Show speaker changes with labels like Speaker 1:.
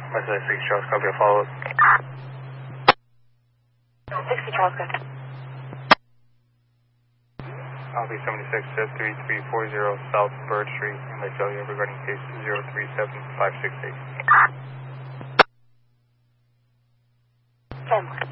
Speaker 1: Mercedes 6 Charles, copy a follow-up.
Speaker 2: 60 Charles, good.
Speaker 1: Alpha 76 3340 South Bird Street in Visalia regarding case 037568.
Speaker 2: 10.